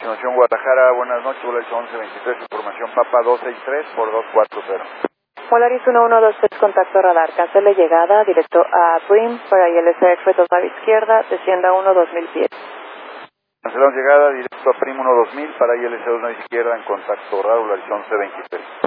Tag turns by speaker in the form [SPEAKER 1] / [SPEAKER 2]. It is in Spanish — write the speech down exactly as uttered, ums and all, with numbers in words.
[SPEAKER 1] Continuación Guadalajara, buenas noches, Volaris once veintitrés, información Papa dos seis tres por dos cuatro cero.
[SPEAKER 2] Volaris uno uno dos tres, contacto radar, cancele llegada, directo a Brim, para I L C X dos nave izquierda, descienda uno dos mil pies.
[SPEAKER 1] Cancelamos llegada, directo a Prim uno dos mil, para I L C dos nave izquierda, en contacto radar, Volaris once veintitrés.